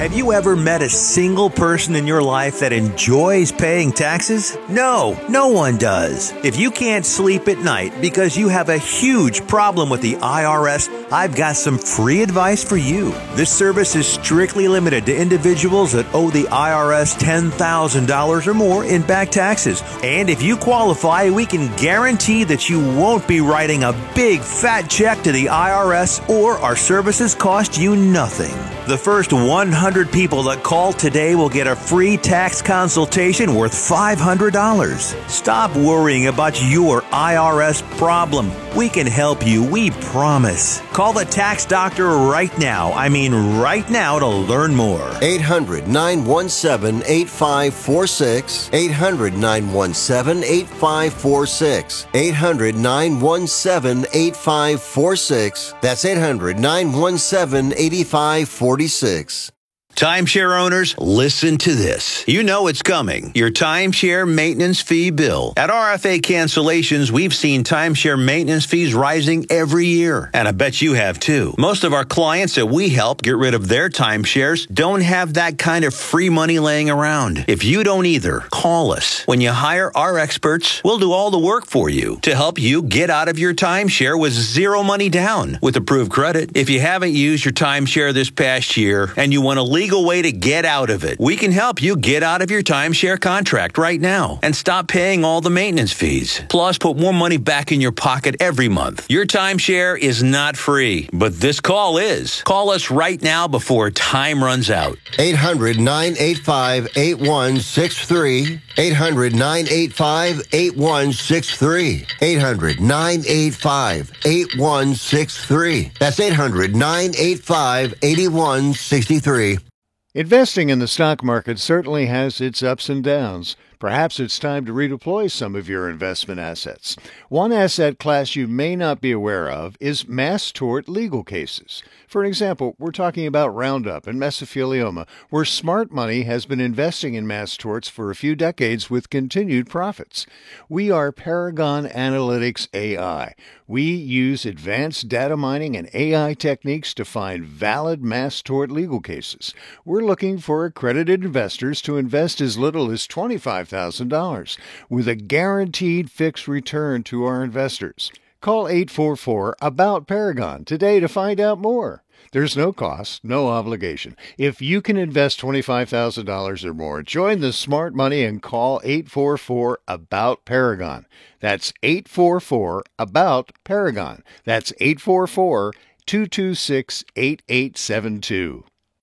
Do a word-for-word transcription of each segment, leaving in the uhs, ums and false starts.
Have you ever met a single person in your life that enjoys paying taxes? No, no one does. If you can't sleep at night because you have a huge problem with the I R S, I've got some free advice for you. This service is strictly limited to individuals that owe the I R S ten thousand dollars or more in back taxes. And if you qualify, we can guarantee that you won't be writing a big fat check to the I R S, or our services cost you nothing. The first one hundred people that call today will get a free tax consultation worth five hundred dollars. Stop worrying about your I R S problem. We can help you, we promise. Call the tax doctor right now. I mean right now to learn more. eight hundred, nine one seven, eight five four six. eight hundred, nine one seven, eight five four six. eight hundred, nine one seven, eight five four six. That's eight hundred, nine one seven, eight five four six. Timeshare owners, listen to this. You know it's coming. Your timeshare maintenance fee bill. At R F A Cancellations, we've seen timeshare maintenance fees rising every year. And I bet you have too. Most of our clients that we help get rid of their timeshares don't have that kind of free money laying around. If you don't either, call us. When you hire our experts, we'll do all the work for you to help you get out of your timeshare with zero money down with approved credit. If you haven't used your timeshare this past year and you want to leave legal way to get out of it, we can help you get out of your timeshare contract right now and stop paying all the maintenance fees. Plus, put more money back in your pocket every month. Your timeshare is not free, but this call is. Call us right now before time runs out. eight hundred, nine eight five, eight one six three. eight hundred, nine eight five, eight one six three. eight hundred, nine eight five, eight one six three. That's eight hundred, nine eight five, eight one six three. Investing in the stock market certainly has its ups and downs. Perhaps it's time to redeploy some of your investment assets. One asset class you may not be aware of is mass tort legal cases. For example, we're talking about Roundup and mesothelioma, where smart money has been investing in mass torts for a few decades with continued profits. We are Paragon Analytics A I. We use advanced data mining and A I techniques to find valid mass tort legal cases. We're looking for accredited investors to invest as little as twenty-five thousand dollars with a guaranteed fixed return to our investors. Call eight four four, A B O U T, Paragon today to find out more. There's no cost, no obligation. If you can invest twenty-five thousand dollars or more, join the smart money and call eight four four, A B O U T, Paragon. That's eight four four, A B O U T, Paragon. That's eight four four, two two six, eight eight seven two.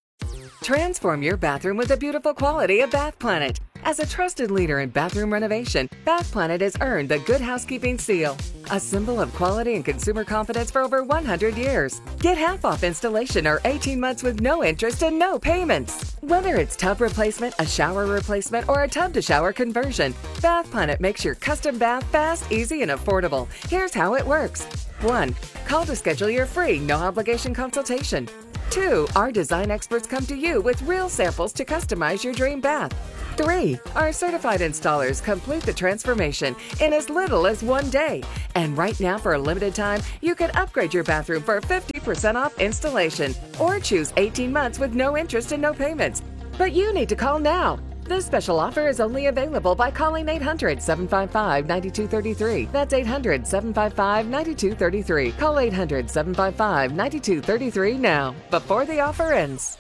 Transform your bathroom with the beautiful quality of Bath Planet. As a trusted leader in bathroom renovation, Bath Planet has earned the Good Housekeeping seal, a symbol of quality and consumer confidence for over one hundred years. Get half off installation or eighteen months with no interest and no payments. Whether it's tub replacement, a shower replacement, or a tub-to-shower conversion, Bath Planet makes your custom bath fast, easy, and affordable. Here's how it works. one. Call to schedule your free, no-obligation consultation. two. Our design experts come to you with real samples to customize your dream bath. three. Our certified installers complete the transformation in as little as one day. And right now, for a limited time, you can upgrade your bathroom for fifty percent off installation or choose eighteen months with no interest and no payments. But you need to call now. This special offer is only available by calling eight hundred, seven five five, nine two three three. That's eight hundred, seven five five, nine two three three. Call eight hundred, seven five five, nine two three three now, before the offer ends.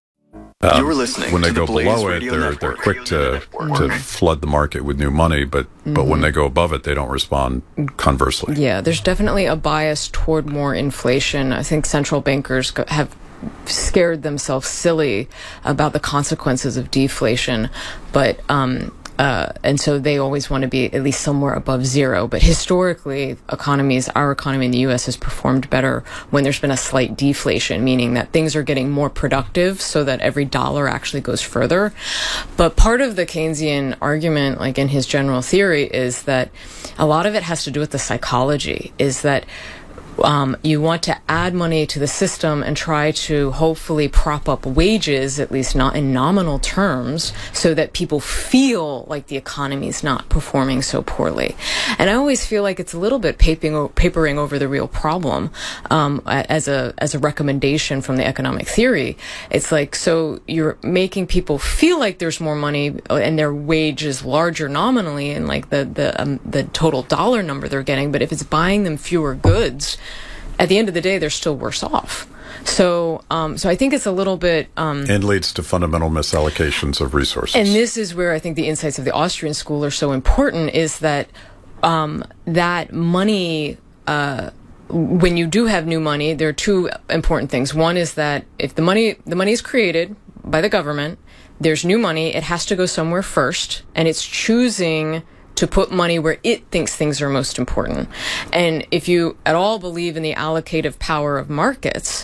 Um, You're listening when they to go the below it, they're Network. they're quick to to flood the market with new money, but mm-hmm. but when they go above it, they don't respond conversely. Yeah, there's definitely a bias toward more inflation. I think central bankers go- have scared themselves silly about the consequences of deflation, but um, uh, and so they always want to be at least somewhere above zero. But historically, economies, our economy in the U S has performed better when there's been a slight deflation, meaning that things are getting more productive so that every dollar actually goes further. But part of the Keynesian argument, like in his general theory, is that a lot of it has to do with the psychology, is that Um, you want to add money to the system and try to hopefully prop up wages, at least not in nominal terms, so that people feel like the economy is not performing so poorly. And I always feel like it's a little bit papering, papering over the real problem um, as a as a recommendation from the economic theory. It's like, so you're making people feel like there's more money and their wage is larger nominally and like the the um, the total dollar number they're getting, but if it's buying them fewer goods, at the end of the day, they're still worse off. So, um, so I think it's a little bit, um, and leads to fundamental misallocations of resources. And this is where I think the insights of the Austrian school are so important: is that um, that money. Uh, when you do have new money, there are two important things. One is that if the money the money is created by the government, there's new money. It has to go somewhere first, and it's choosing to put money where it thinks things are most important. And if you at all believe in the allocative power of markets,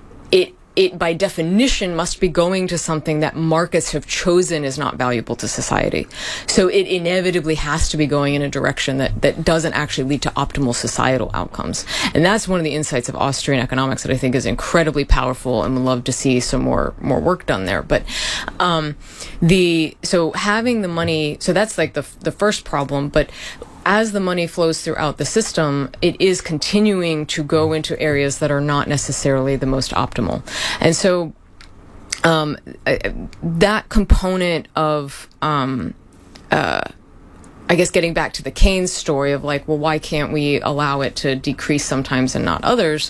it it by definition must be going to something that markets have chosen is not valuable to society. So it inevitably has to be going in a direction that, that doesn't actually lead to optimal societal outcomes. And that's one of the insights of Austrian economics that I think is incredibly powerful, and would love to see some more, more work done there. But um, the so having the money, so that's like the the first problem, but as the money flows throughout the system, it is continuing to go into areas that are not necessarily the most optimal. And so um, that component of, um, uh, I guess, getting back to the Keynes story of like, well, why can't we allow it to decrease sometimes and not others?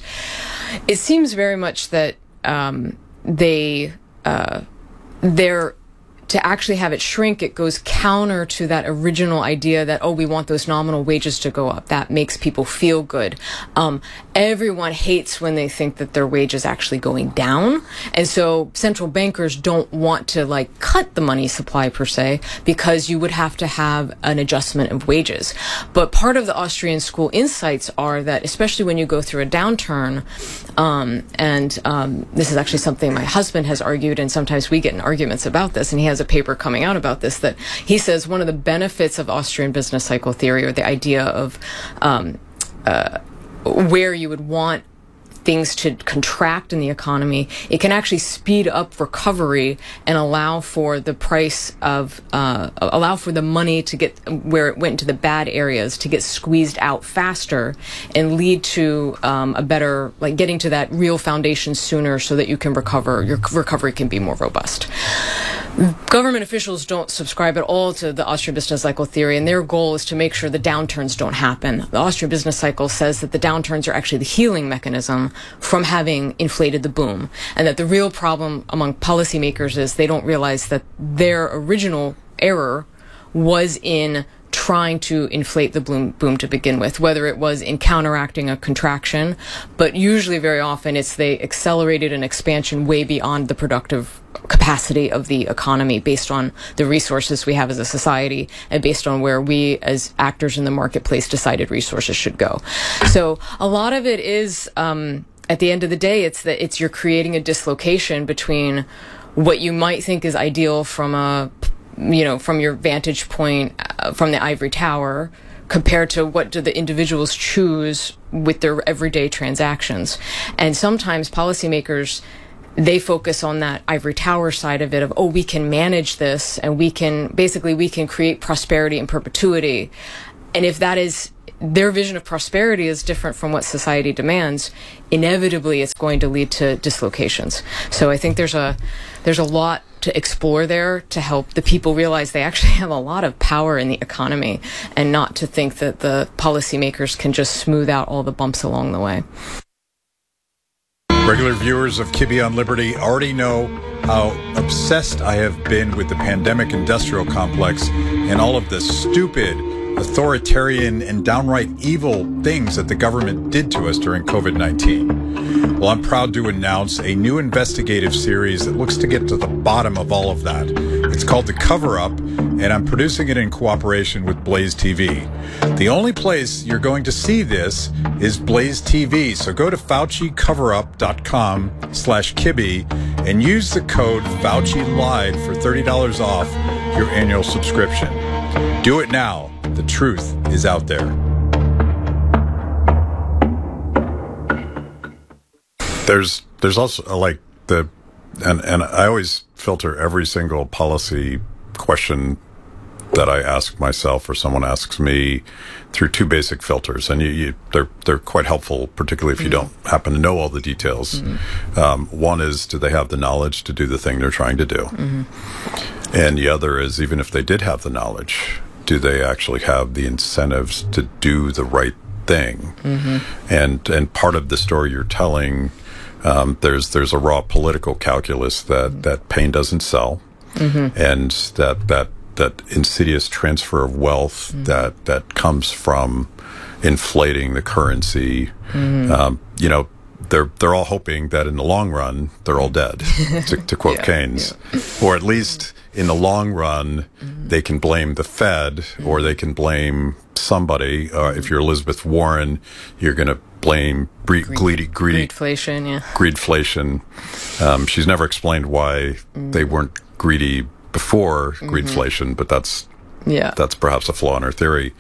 It seems very much that um, they, uh, they're, to actually have it shrink, it goes counter to that original idea that, oh, we want those nominal wages to go up. That makes people feel good. Um, everyone hates when they think that their wage is actually going down. And so central bankers don't want to like cut the money supply per se, because you would have to have an adjustment of wages. But part of the Austrian school insights are that, especially when you go through a downturn, um, and um, this is actually something my husband has argued, and sometimes we get in arguments about this, and he has a paper coming out about this, that he says one of the benefits of Austrian business cycle theory, or the idea of um, uh, where you would want things to contract in the economy, it can actually speed up recovery and allow for the price of, uh, allow for the money to get where it went into the bad areas to get squeezed out faster and lead to um, a better, like getting to that real foundation sooner so that you can recover, your recovery can be more robust. Government officials don't subscribe at all to the Austrian business cycle theory, and their goal is to make sure the downturns don't happen. The Austrian business cycle says that the downturns are actually the healing mechanism from having inflated the boom, and that the real problem among policymakers is they don't realize that their original error was in trying to inflate the boom, boom to begin with, whether it was in counteracting a contraction, but usually very often it's they accelerated an expansion way beyond the productive capacity of the economy based on the resources we have as a society and based on where we as actors in the marketplace decided resources should go. So a lot of it is, um, at the end of the day, it's that it's you're creating a dislocation between what you might think is ideal from a you know, from your vantage point uh, from the ivory tower compared to what do the individuals choose with their everyday transactions. And sometimes policymakers, they focus on that ivory tower side of it of, oh, we can manage this and we can, basically we can create prosperity in perpetuity. And if that is, their vision of prosperity is different from what society demands, inevitably it's going to lead to dislocations. So I think there's a, there's a lot to explore there to help the people realize they actually have a lot of power in the economy, and not to think that the policymakers can just smooth out all the bumps along the way. Regular viewers of Kibbe on Liberty already know how obsessed I have been with the pandemic industrial complex and all of the stupid, authoritarian, and downright evil things that the government did to us during COVID nineteen. Well, I'm proud to announce a new investigative series that looks to get to the bottom of all of that. It's called The Cover-Up, and I'm producing it in cooperation with Blaze T V. The only place you're going to see this is Blaze T V, so go to Fauci Cover Up dot com slash Kibbe and use the code Fauci Lied for thirty dollars off your annual subscription. Do it now. The truth is out there. There's there's also uh, like the and and I always filter every single policy question that I ask myself or someone asks me through two basic filters, and you, you they're they're quite helpful, particularly if you mm-hmm. don't happen to know all the details. Mm-hmm. Um, one is, do they have the knowledge to do the thing they're trying to do? Mm-hmm. And the other is, even if they did have the knowledge, do they actually have the incentives to do the right thing? Mm-hmm. And and part of the story you're telling, um, there's there's a raw political calculus that mm-hmm. that pain doesn't sell, mm-hmm. and that that. that insidious transfer of wealth mm-hmm. that, that comes from inflating the currency. Mm-hmm. Um, you know, they're they're all hoping that in the long run, they're all dead, to, to quote yeah, Keynes. Yeah. Or at least in the long run, mm-hmm. they can blame the Fed mm-hmm. or they can blame somebody. Uh, if you're Elizabeth Warren, you're going to blame bre- greedy, greedy, greedflation, yeah. greedflation. Um, she's never explained why mm-hmm. they weren't greedy before mm-hmm. greedflation, but that's yeah. that's perhaps a flaw in her theory.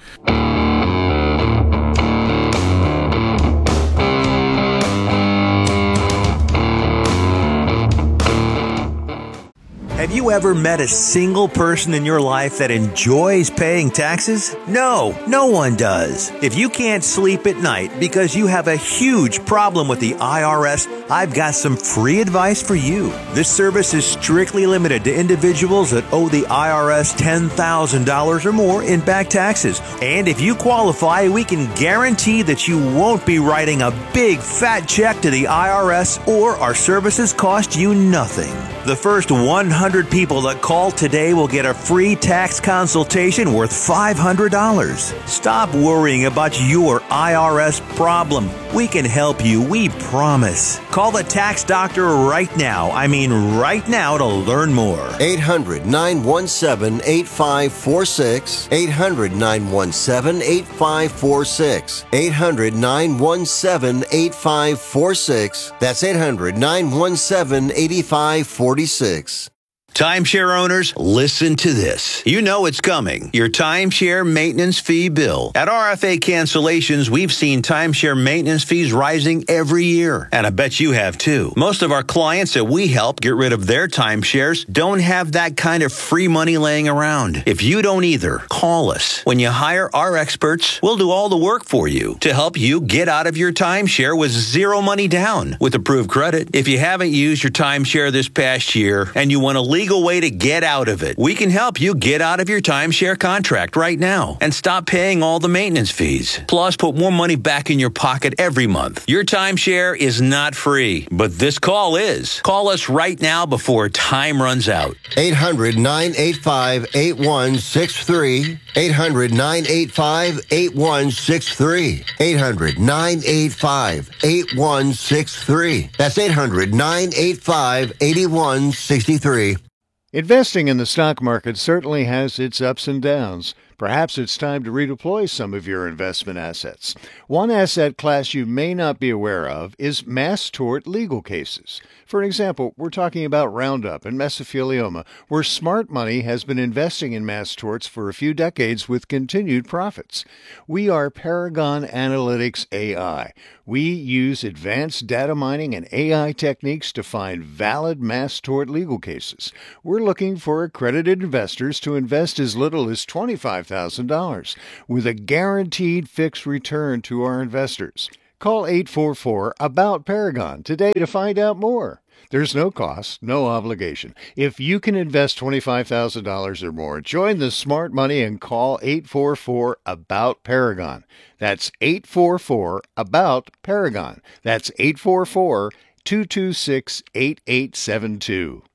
Have you ever met a single person in your life that enjoys paying taxes? No, no one does. If you can't sleep at night because you have a huge problem with the I R S, I've got some free advice for you. This service is strictly limited to individuals that owe the I R S ten thousand dollars or more in back taxes. And if you qualify, we can guarantee that you won't be writing a big fat check to the I R S, or our services cost you nothing. The first one hundred people that call today will get a free tax consultation worth five hundred dollars. Stop worrying about your I R S problem. We can help you, we promise. Call the tax doctor right now. I mean right now to learn more. eight hundred, nine one seven, eight five four six. eight hundred, nine one seven, eight five four six. eight hundred, nine one seven, eight five four six. That's eight hundred, nine one seven, eight five four six. Timeshare owners, listen to this. You know it's coming. Your timeshare maintenance fee bill. At R F A Cancellations, we've seen timeshare maintenance fees rising every year. And I bet you have too. Most of our clients that we help get rid of their timeshares don't have that kind of free money laying around. If you don't either, call us. When you hire our experts, we'll do all the work for you to help you get out of your timeshare with zero money down with approved credit. If you haven't used your timeshare this past year and you want to leave legal way to get out of it. We can help you get out of your timeshare contract right now and stop paying all the maintenance fees. Plus, put more money back in your pocket every month. Your timeshare is not free, but this call is. Call us right now before time runs out. eight hundred, nine eight five, eight one six three. eight hundred, nine eight five, eight one six three. eight hundred, nine eight five, eight one six three. That's eight hundred, nine eight five, eight one six three. Investing in the stock market certainly has its ups and downs. Perhaps it's time to redeploy some of your investment assets. One asset class you may not be aware of is mass tort legal cases. For an example, we're talking about Roundup and mesothelioma, where smart money has been investing in mass torts for a few decades with continued profits. We are Paragon Analytics A I. We use advanced data mining and A I techniques to find valid mass tort legal cases. We're looking for accredited investors to invest as little as twenty-five thousand dollars with a guaranteed fixed return to our investors. Call eight four four, ABOUT Paragon today to find out more. There's no cost, no obligation. If you can invest twenty-five thousand dollars or more, join the smart money and call eight four four, ABOUT Paragon. That's eight four four, ABOUT Paragon. That's eight four four, two two six, eight eight seven two.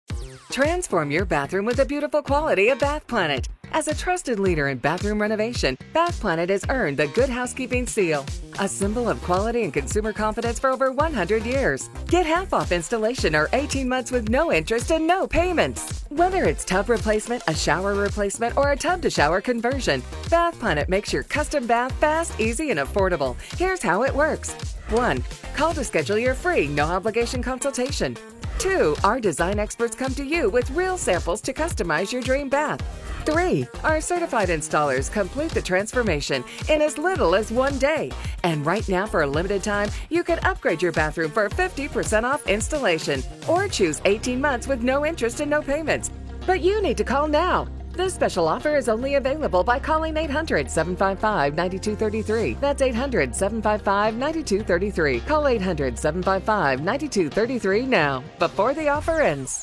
Transform your bathroom with the beautiful quality of Bath Planet. As a trusted leader in bathroom renovation, Bath Planet has earned the Good Housekeeping seal, a symbol of quality and consumer confidence for over one hundred years. Get half off installation or eighteen months with no interest and no payments. Whether it's tub replacement, a shower replacement, or a tub-to-shower conversion, Bath Planet makes your custom bath fast, easy, and affordable. Here's how it works. one. Call to schedule your free, no-obligation consultation. Two, our design experts come to you with real samples to customize your dream bath. Three, our certified installers complete the transformation in as little as one day. And right now, for a limited time, you can upgrade your bathroom for fifty percent off installation or choose eighteen months with no interest and no payments. But you need to call now. This special offer is only available by calling eight hundred, seven five five, nine two three three. That's eight hundred, seven five five, nine two three three. Call eight hundred, seven five five, nine two three three now, before the offer ends.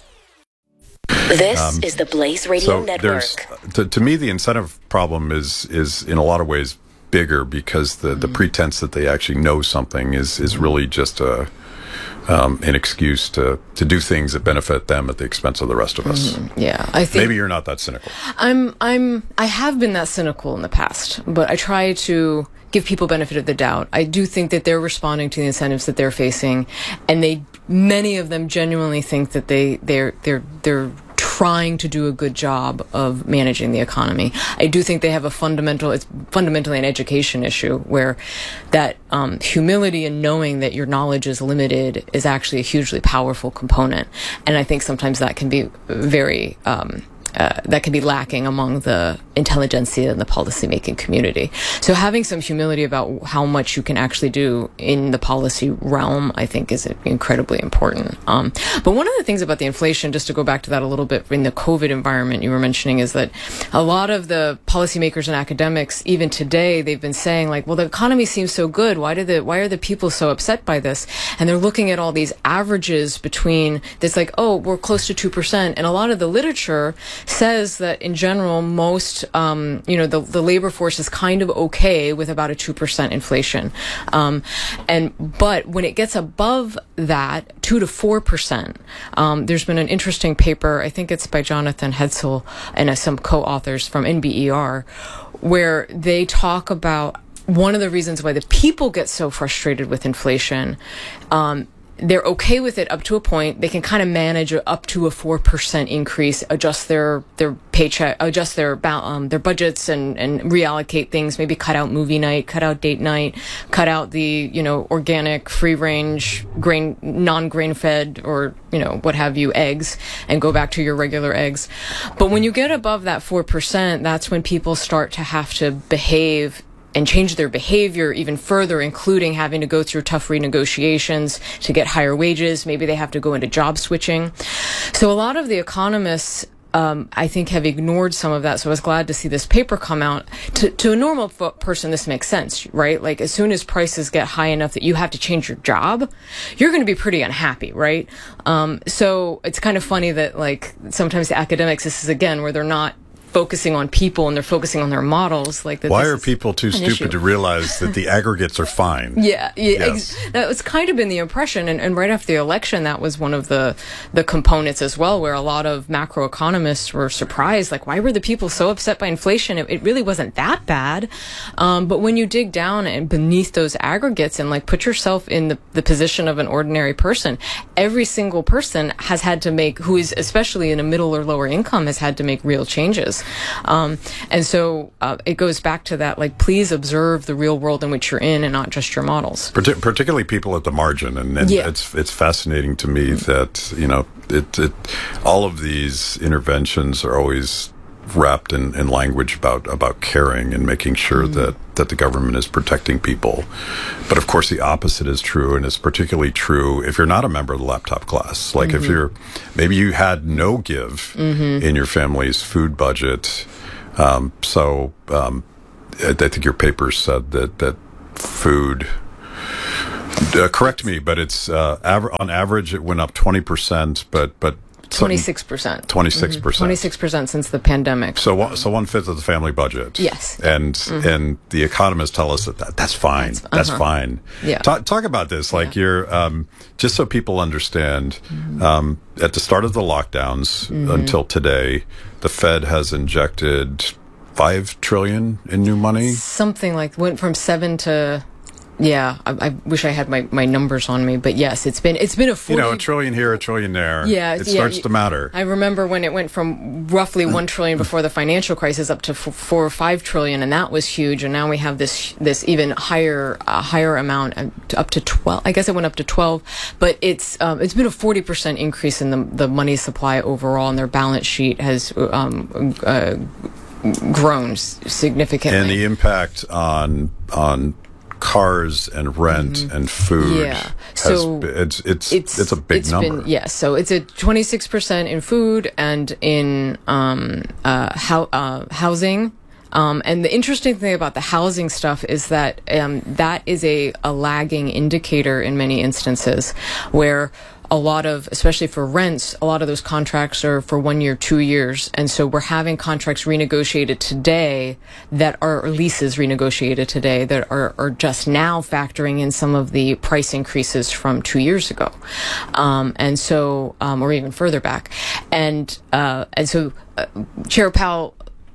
This Um, is the Blaze Radio so Network. there's, to, to me, the incentive problem is is in a lot of ways bigger because the, the pretense that they actually know something is is really just a um, an excuse to to do things that benefit them at the expense of the rest of us. Mm-hmm. Yeah, I think Maybe you're not that cynical. I'm I'm I have been that cynical in the past, but I try to give people benefit of the doubt. I do think that they're responding to the incentives that they're facing, and they many of them genuinely think that they they're they're they're trying to do a good job of managing the economy. I do think they have a fundamental, it's fundamentally an education issue where that um, humility and knowing that your knowledge is limited is actually a hugely powerful component. And I think sometimes that can be very, um, uh, that can be lacking among the intelligentsia and the policymaking community. So having some humility about how much you can actually do in the policy realm, I think, is incredibly important. Um, but one of the things about the inflation, just to go back to that a little bit, in the COVID environment you were mentioning, is that a lot of the policymakers and academics, even today, they've been saying, like, well, the economy seems so good. Why do the why are the people so upset by this? And they're looking at all these averages between this, like, oh, we're close to two percent. And a lot of the literature says that in general, most Um, you know, the, the labor force is kind of okay with about a two percent inflation. Um, and, but when it gets above that, two to four percent, um, there's been an interesting paper, I think it's by Jonathan Hetzel and uh, some co-authors from N B E R, where they talk about one of the reasons why the people get so frustrated with inflation. Um, They're okay with it up to a point. They can kind of manage up to a four percent increase, adjust their, their paycheck, adjust their, um, their budgets and, and reallocate things, maybe cut out movie night, cut out date night, cut out the, you know, organic, free range, grain, non-grain fed or, you know, what have you, eggs, and go back to your regular eggs. But when you get above that four percent, that's when people start to have to behave and change their behavior even further, including having to go through tough renegotiations to get higher wages. Maybe they have to go into job switching. So a lot of the economists, um, I think, have ignored some of that. So I was glad to see this paper come out. To, to a normal f- person, this makes sense, right? Like, as soon as prices get high enough that you have to change your job, you're going to be pretty unhappy, right? Um, so it's kind of funny that, like, sometimes the academics, this is again where they're not focusing on people and they're focusing on their models. Like, that Why this are people too an stupid issue. to realize that the aggregates are fine? Yeah, yeah, Yes. ex- that was kind of been the impression, and, and right after the election, that was one of the the components as well, where a lot of macroeconomists were surprised, like, why were the people so upset by inflation? It, it really wasn't that bad, um, but when you dig down and beneath those aggregates and, like, put yourself in the, the position of an ordinary person, every single person has had to make, who is especially in a middle or lower income, has had to make real changes. Um, and so uh, it goes back to that, like, please observe the real world in which you're in and not just your models. Partic- particularly people at the margin. And, and Yeah. it's it's fascinating to me that, you know, it, it all of these interventions are always wrapped in, in language about, about caring and making sure mm. that, that the government is protecting people. But of course, the opposite is true, and it's particularly true if you're not a member of the laptop class. Like, mm-hmm. if you're, maybe you had no give mm-hmm. in your family's food budget. Um, so um, I, I think your paper said that, that food, uh, correct me, but it's uh, aver- on average it went up twenty percent, but but twenty-six percent. twenty-six percent. twenty-six percent since the pandemic. So one, so one fifth of the family budget. Yes. And mm-hmm. and the economists tell us that, that that's fine. That's, uh-huh. that's fine. Yeah. Talk, talk about this. Like, yeah. you're, um, just so people understand, mm-hmm. um, at the start of the lockdowns mm-hmm. until today, the Fed has injected five trillion in new money. Something like, went from seven to yeah, I, I wish I had my, my numbers on me, but yes, it's been it's been a forty, you know, a trillion here, a trillion there. Yeah, it yeah, starts to matter. I remember when it went from roughly one trillion before the financial crisis up to f- four or five trillion, and that was huge. And now we have this this even higher uh, higher amount, uh, up to twelve. I guess it went up to twelve, but it's um, it's been a forty percent increase in the the money supply overall, and their balance sheet has um, uh, grown significantly. And the impact on on cars and rent mm-hmm. and food. Yeah, so has, it's, it's it's it's a big it's number. Been, yeah, so it's a twenty-six percent in food and in um, uh, how, uh, housing. Um, and the interesting thing about the housing stuff is that um, that is a, a lagging indicator in many instances, where a lot of, especially for rents, a lot of those contracts are for one year, two years. And so we're having contracts renegotiated today that are, or leases renegotiated today that are, are just now factoring in some of the price increases from two years ago. Um, and so, um, or even further back. And, uh, and so, uh, Chair Powell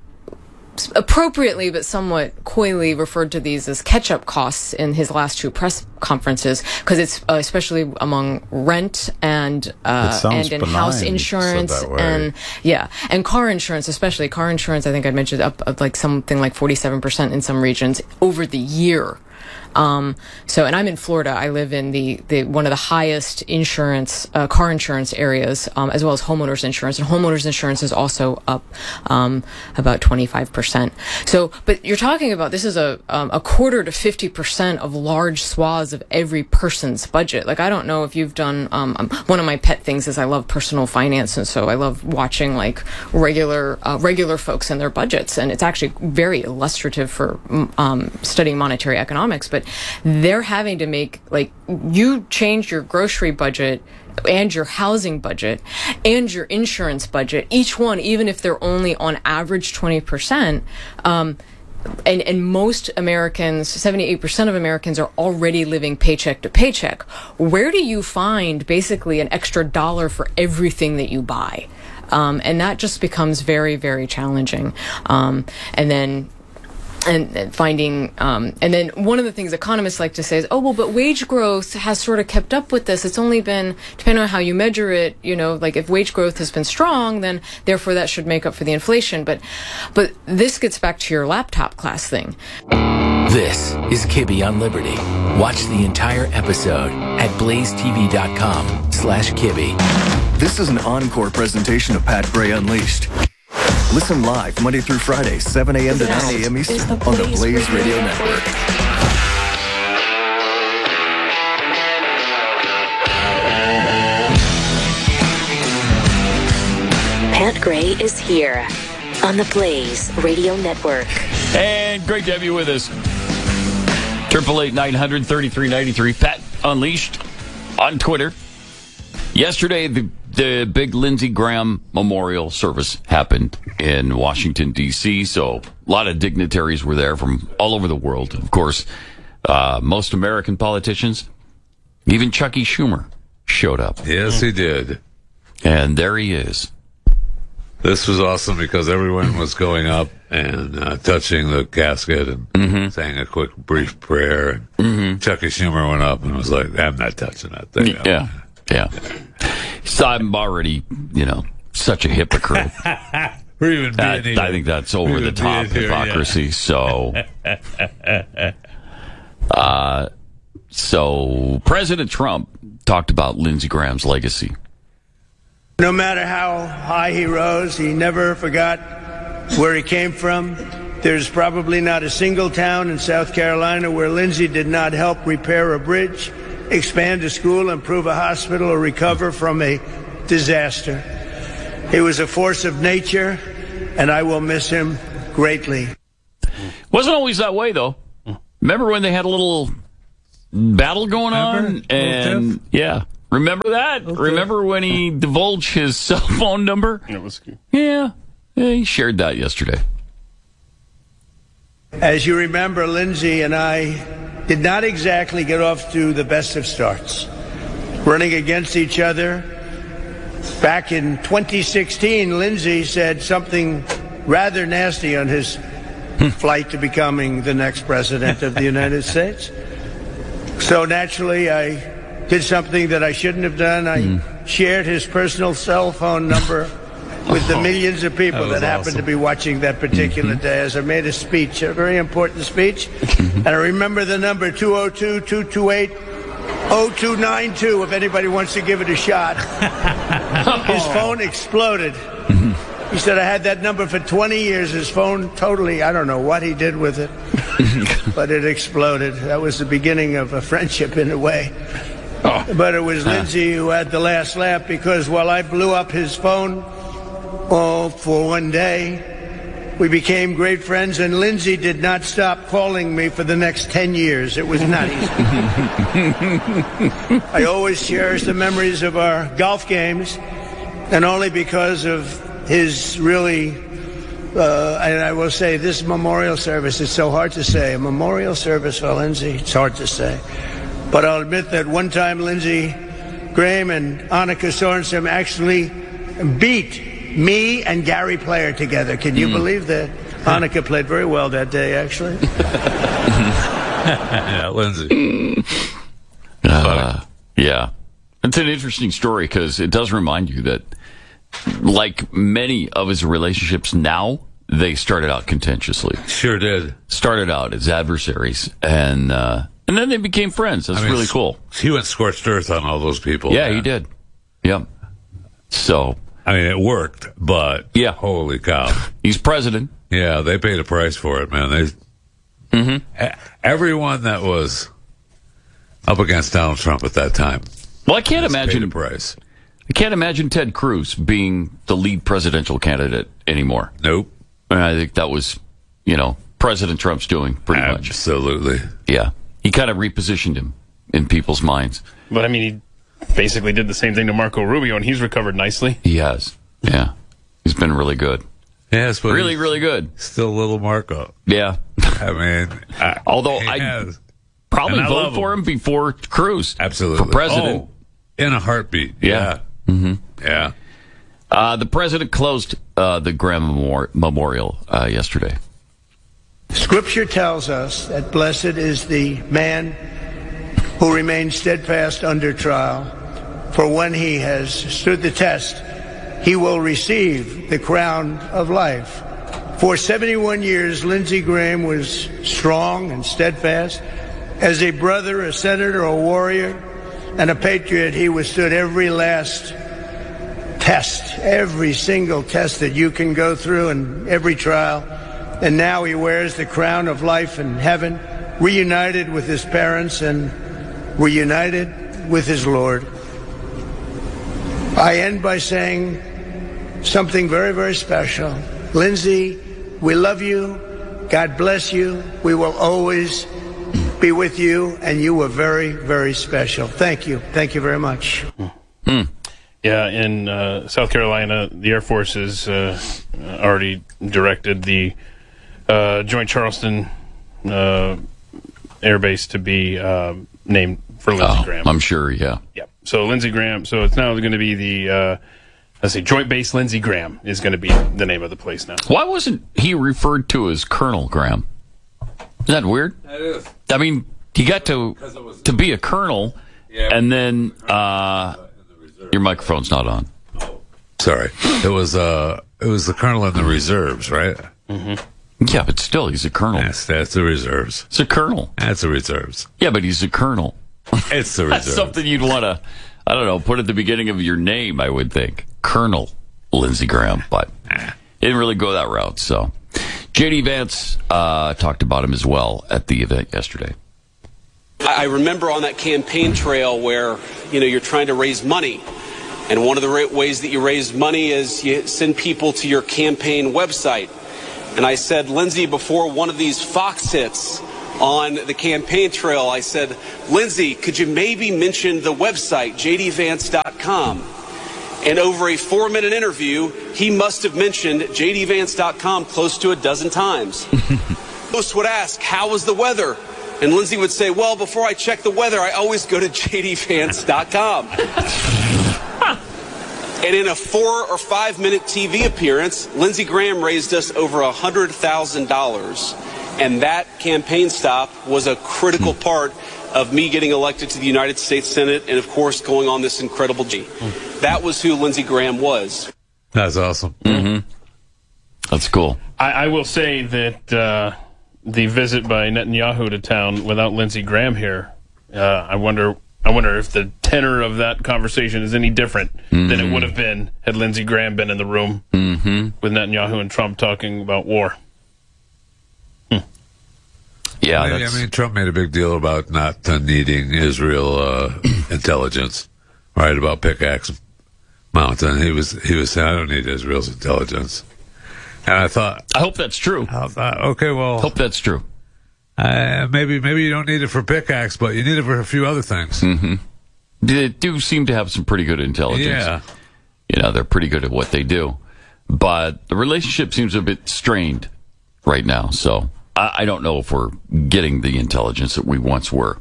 appropriately but somewhat coyly referred to these as catch-up costs in his last two press conferences, because it's uh, especially among rent and uh, and in house insurance and yeah and car insurance, especially car insurance. I think I mentioned up, up like something like forty-seven percent in some regions over the year. Um, so, and I'm in Florida. I live in the, the one of the highest insurance, uh, car insurance areas, um, as well as homeowners insurance. And homeowners insurance is also up, um, about twenty-five percent. So, but you're talking about, this is a, um, a quarter to fifty percent of large swaths of every person's budget. Like, I don't know if you've done, um, um, one of my pet things is I love personal finance. And so I love watching like regular, uh, regular folks and their budgets. And it's actually very illustrative for, um, studying monetary economics. But they're having to make, like, you change your grocery budget and your housing budget and your insurance budget, each one, even if they're only on average twenty percent, um, and, and most Americans, seventy-eight percent of Americans are already living paycheck to paycheck. Where do you find basically an extra dollar for everything that you buy? Um, and that just becomes very, very challenging. Um, and then And, and finding, um, and then one of the things economists like to say is, oh, well, but wage growth has sort of kept up with this. It's only been, depending on how you measure it, you know, like if wage growth has been strong, then therefore that should make up for the inflation. But, but this gets back to your laptop class thing. This is Kibbe on Liberty. Watch the entire episode at blaze t v dot com slash Kibbe. This is an encore presentation of Pat Gray Unleashed. Listen live Monday through Friday, seven a.m. to nine a.m. Eastern on the Blaze Radio Network. Pat Gray is here on the Blaze Radio Network. And great to have you with us. Triple eight nine hundred thirty three ninety three. Pat Unleashed on Twitter. Yesterday, the the big Lindsey Graham memorial service happened in Washington, D C, so a lot of dignitaries were there from all over the world. Of course, uh, most American politicians, even Chucky Schumer showed up. Yes, he did. And there he is. This was awesome because everyone was going up and uh, touching the casket and mm-hmm. saying a quick, brief prayer. Mm-hmm. Chucky Schumer went up and was like, I'm not touching that thing. Yeah, yeah. So I'm already, you know, such a hypocrite. We're even that, being I think that's over the top here, hypocrisy. Yeah. So, uh, so President Trump talked about Lindsey Graham's legacy. No matter how high he rose, he never forgot where he came from. There's probably not a single town in South Carolina where Lindsey did not help repair a bridge, expand a school, improve a hospital, or recover from a disaster. He was a force of nature, and I will miss him greatly. Wasn't always that way, though. Remember when they had a little battle going on? And yeah, remember that? Remember when he divulged his cell phone number? It was good. Yeah, yeah, he shared that yesterday. As you remember, Lindsey and I did not exactly get off to the best of starts. Running against each other. Back in twenty sixteen, Lindsey said something rather nasty on his flight to becoming the next president of the United States. So naturally, I did something that I shouldn't have done. I mm. shared his personal cell phone number with the millions of people that, that happened awesome. to be watching that particular mm-hmm. day as I made a speech, a very important speech. And I remember the number two oh two, two two eight, oh two nine two if anybody wants to give it a shot. His phone exploded. He said, I had that number for twenty years. His phone totally, I don't know what he did with it, but it exploded. That was the beginning of a friendship in a way. Oh. But it was Lindsey who had the last laugh, because while I blew up his phone oh, for one day, we became great friends, and Lindsey did not stop calling me for the next ten years. It was not easy. I always cherish the memories of our golf games, and only because of his really, uh, and I will say this memorial service, it's so hard to say, a memorial service for Lindsey, it's hard to say. But I'll admit that one time Lindsey Graham and Annika Sorenstam actually beat me and Gary Player together. Can you mm. believe that? Annika played very well that day, actually. Yeah, Lindsey. Uh, yeah. It's an interesting story because it does remind you that, like many of his relationships now, they started out contentiously. Sure did. Started out as adversaries, and uh, and then they became friends. That's I mean, really cool. He went scorched earth on all those people. Yeah, man. he did. Yep. So. I mean, it worked, but yeah. holy cow. He's president. Yeah, they paid a price for it, man. They, mm-hmm. Everyone that was up against Donald Trump at that time. Well, I can't imagine paid a price. I can't imagine Ted Cruz being the lead presidential candidate anymore. Nope. And I think that was, you know, President Trump's doing pretty Absolutely. much. Absolutely. Yeah. He kind of repositioned him in people's minds. But, I mean, he basically did the same thing to Marco Rubio, and he's recovered nicely. He has. Yeah. He's been really good. Yes, but really, really good. Still a little Marco. Yeah. I mean, I, although I probably vote for him before Cruz. Absolutely. For president. Oh, in a heartbeat. Yeah. Yeah. Mm-hmm. Yeah. Uh, the president closed uh, the Graham Memori- Memorial uh, yesterday. Scripture tells us that blessed is the man who remains steadfast under trial, for when he has stood the test, he will receive the crown of life. For seventy-one years, Lindsey Graham was strong and steadfast. As a brother, a senator, a warrior, and a patriot, he withstood every last test, every single test that you can go through and every trial. And now he wears the crown of life in heaven, reunited with his parents and reunited with his Lord. I end by saying something very, very special. Lindsey, we love you. God bless you. We will always be with you, and you were very, very special. Thank you. Thank you very much. Hmm. Yeah, in uh, South Carolina, the Air Force has uh, already directed the uh, Joint Charleston uh, Air Base to be uh, named for Lindsey oh, Graham. I'm sure, yeah. Yeah. So Lindsey Graham, so it's now going to be the, uh, let's say, Joint Base Lindsey Graham is going to be the name of the place now. Why wasn't he referred to as Colonel Graham? Is that weird? That is. I mean, he got to to be a colonel, yeah, and then uh, your microphone's not on. Sorry, it was uh, it was the colonel in the reserves, right? Mm-hmm. Yeah, but still, he's a colonel. Yes, that's the reserves. It's a colonel. That's the reserves. Yeah, but he's a colonel. It's the reserves. That's something you'd want to, I don't know, put at the beginning of your name. I would think Colonel Lindsey Graham, but it didn't really go that route. So. J D. Vance uh, talked about him as well at the event yesterday. I remember on that campaign trail where, you know, you're trying to raise money. And one of the ways that you raise money is you send people to your campaign website. And I said, Lindsey, before one of these Fox hits on the campaign trail, I said, Lindsey, could you maybe mention the website, j d vance dot com? And over a four-minute interview, he must have mentioned j d vance dot com close to a dozen times. Most would ask, how was the weather? And Lindsey would say, well, before I check the weather, I always go to j d vance dot com. And in a four- or five-minute T V appearance, Lindsey Graham raised us over one hundred thousand dollars. And that campaign stop was a critical part of me getting elected to the United States Senate and, of course, going on this incredible journey. That was who Lindsey Graham was. That's awesome. Mm-hmm. That's cool. I, I will say that uh, the visit by Netanyahu to town without Lindsey Graham here, uh, I wonder I wonder if the tenor of that conversation is any different mm-hmm. than it would have been had Lindsey Graham been in the room mm-hmm. with Netanyahu and Trump talking about war. Hmm. Yeah, I, I mean, Trump made a big deal about not uh, needing Israel uh, intelligence, right, about Pickaxe Mountain. He was he was saying, I don't need Israel's intelligence. And I thought, I hope that's true. I thought, okay, well, hope that's true. Uh, maybe maybe you don't need it for Pickaxe, but you need it for a few other things. Mm-hmm. They do seem to have some pretty good intelligence. Yeah. You know, they're pretty good at what they do. But the relationship seems a bit strained right now. So I, I don't know if we're getting the intelligence that we once were.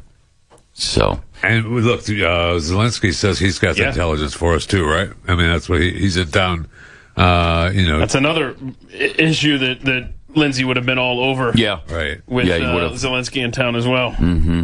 So. And look, uh, Zelensky says he's got the Yeah. intelligence for us too, right? I mean, that's what he, he's in town. Uh, you know, That's another I- issue that, that Lindsey would have been all over. Yeah. right. With Yeah, he uh, would've. Zelensky in town as well. Mm-hmm.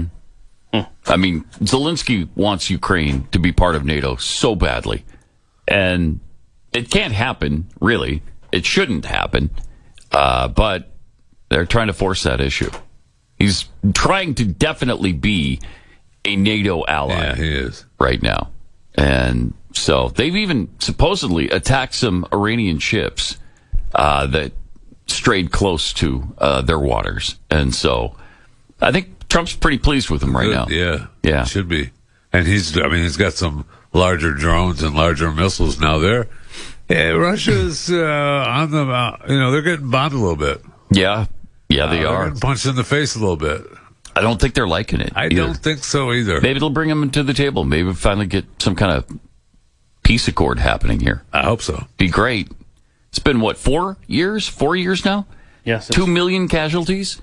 I mean, Zelensky wants Ukraine to be part of NATO so badly. And it can't happen, really. It shouldn't happen. Uh, but they're trying to force that issue. He's trying to definitely be a NATO ally Yeah, he is. right now. And so they've even supposedly attacked some Iranian ships uh, that strayed close to uh, their waters. And so I think Trump's pretty pleased with them right Good, now. Yeah, Yeah. should be. And he's, I mean, he's got some larger drones and larger missiles now. There, yeah, Russia's uh, on the, uh, you know, they're getting bombed a little bit. Yeah. Yeah, they Uh, are. They're getting punched in the face a little bit. I don't think they're liking it. I either. don't think so either. Maybe it'll bring them to the table. Maybe we'll finally get some kind of peace accord happening here. I hope so. Be great. It's been, what, four years? Four years now? Yes. Two million casualties?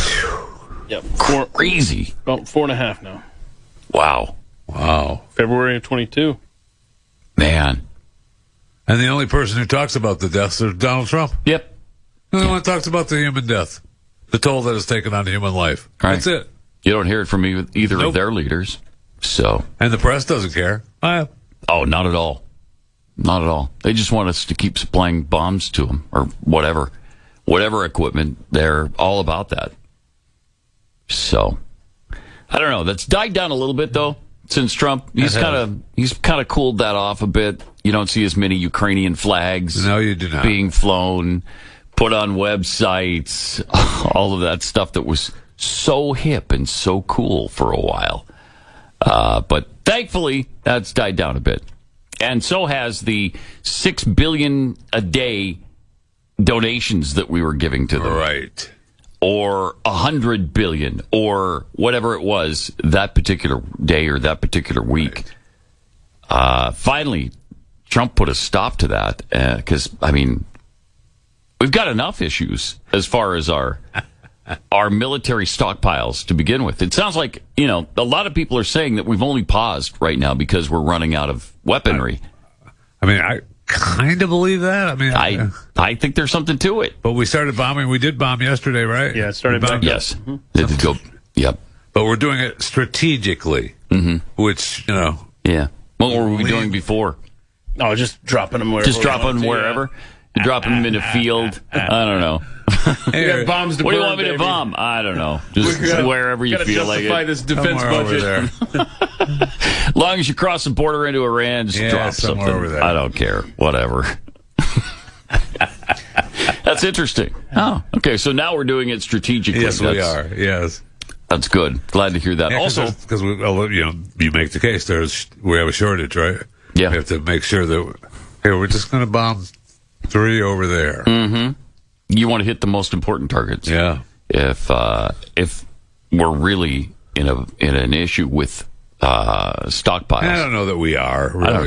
Yep. Four, Crazy. about four and a half now. Wow. Wow. February of twenty-two. Man. And the only person who talks about the deaths is Donald Trump. Yep. The only one who talks about the human death, the toll that is taken on human life. Right. That's it. You don't hear it from e- either Nope. of their leaders. So. And the press doesn't care. I, Oh, not at all. Not at all. They just want us to keep supplying bombs to them or whatever. Whatever equipment. They're all about that. So. I don't know. That's died down a little bit, though, since Trump. He's It has. kind of he's kind of cooled that off a bit. You don't see as many Ukrainian flags no, you do not. being flown, put on websites, all of that stuff that was so hip and so cool for a while. Uh, but thankfully, that's died down a bit. And so has the six billion dollars a day donations that we were giving to them. Right. Or a hundred billion, or whatever it was that particular day or that particular week. Right. Uh, finally, Trump put a stop to that because, I mean, we've got enough issues as far as our our military stockpiles to begin with. It sounds like, you know, a lot of people are saying that we've only paused right now because we're running out of weaponry. I mean, I kind of believe that. I mean, I I think there's something to it. But we started bombing. We did bomb yesterday, right? Yeah, it started We back bombed- up. Yes. It did go, yep. But we're doing it strategically, Mm-hmm. which, you know. Yeah. What were we Lean- doing before? Oh, just dropping them wherever. Just drop we want them to, wherever? You drop them in a field? I don't know. We got bombs to What do you burn, want me to baby. bomb? I don't know. Just We gotta- wherever you gotta feel like justify it. this defense Somewhere over budget. there. As long as you cross the border into Iran, just Yeah, drop somewhere something. over there. I don't care. Whatever. That's interesting. Oh, okay. So now we're doing it strategically. Yes, we That's- are. Yes. That's good. Glad to hear that. Yeah, also, because we, well, you know, you make the case. There's we have a shortage, right? Yeah. We have to make sure that hey, we're just going to bomb three over there. mm-hmm. You want to hit the most important targets. Yeah. If uh, if we're really in a in an issue with uh, stockpiles, I don't know that we are. I don't